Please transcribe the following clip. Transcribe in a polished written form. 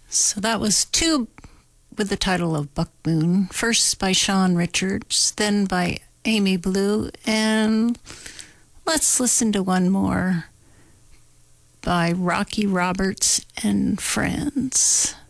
So that was two with the title of Buck Moon, first by Sean Richards, then by Amy Blue, and let's listen to one more by Rocky Roberts and Friends.